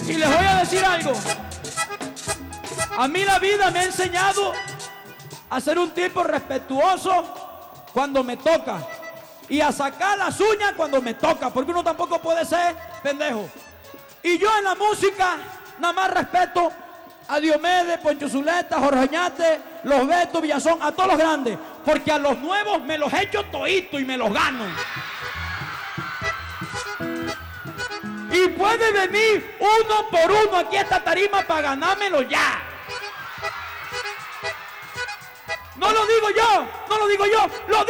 Y les voy a decir algo. A mí la vida me ha enseñado a ser un tipo respetuoso cuando me toca y a sacar las uñas cuando me toca, porque uno tampoco puede ser pendejo. Y yo en la música nada más respeto a Diomedes, Poncho Zuleta, Jorge Oñate, Los Betos, Villazón, a todos los grandes, porque a los nuevos me los echo todito y me los gano. Y puede venir uno por uno aquí a esta tarima para ganármelo ya. No lo digo yo, no lo digo yo, lo digo